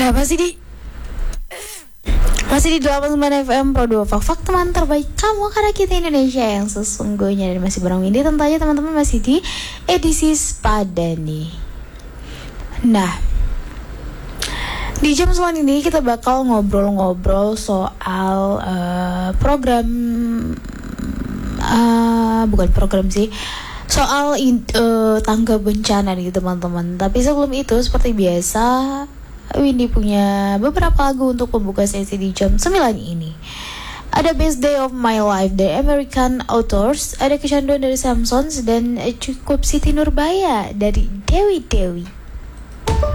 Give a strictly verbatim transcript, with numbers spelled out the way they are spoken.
Nah masih di Masih di delapan puluh sembilan F M Pro dua Fak-Fak, teman terbaik kamu, karena kita Indonesia yang sesungguhnya. Dan masih bareng Windy, tentu aja teman-teman masih di edisi Sepada nih. Nah, di jam sembilan ini kita bakal ngobrol-ngobrol soal uh, program uh, Bukan program sih, soal uh, tangga bencana nih teman-teman. Tapi sebelum itu, seperti biasa, Windy punya beberapa lagu untuk membuka sesi di jam sembilan ini. Ada Best Day of My Life dari American Authors, ada Kecanduan dari Samsons, dan Cukup Siti Nurbaya dari Dewi Dewi.